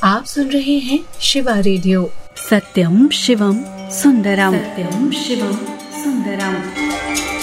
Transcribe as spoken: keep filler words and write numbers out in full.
आप सुन रहे हैं शिवा रेडियो। सत्यम शिवम सुंदरम, सत्यम शिवम सुंदरम।